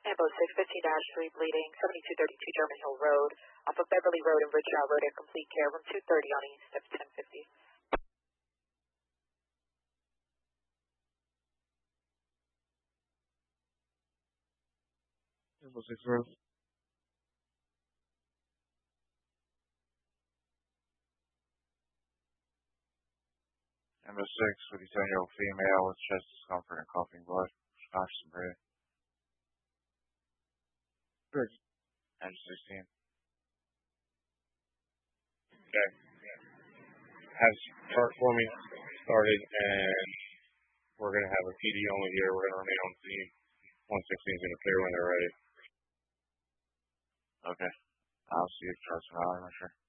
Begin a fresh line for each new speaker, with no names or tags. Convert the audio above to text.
Tambo 615-3 bleeding, 7232 German Hill Road, off of Beverly Road and Ridgehouse Road at Complete Care, room 230 on East, steps 1050.
Tambo 6 Road.
Number 6, with a 10-year-old female with chest discomfort and coughing blood. Conscious and breathing.
Good.
Engine 16.
Okay. Have start for me started, and we're going to have a PD only here. We're going to remain on scene. 116 is going to clear when they're ready.
Okay. I'll see you, Charles. I'm not sure.